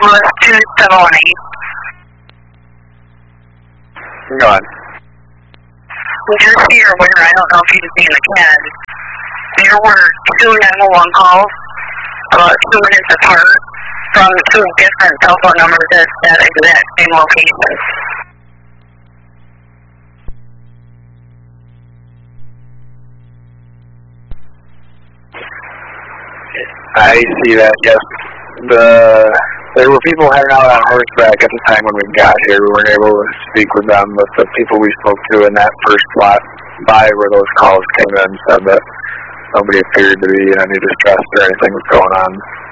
was 278. Go on. Just here where I don't know if you've seen the CAD, there were 2 911 calls about 2 minutes apart from 2 different cell phone numbers at that exact same location. I see that, yes. There were people hanging out on horseback at the time when we got here. We weren't able to speak with them, but the people we spoke to in that first lot by where those calls came in said that nobody appeared to be in any distress or anything was going on.